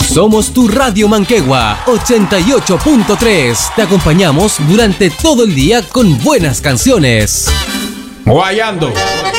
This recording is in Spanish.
Somos tu Radio Manquehue 88.3. Te acompañamos durante todo el día con buenas canciones. Guayando.